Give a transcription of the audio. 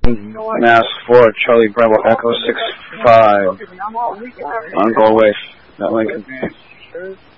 Mass 4, Charlie Bravo Echo 6-5 on Galway, not Lincoln.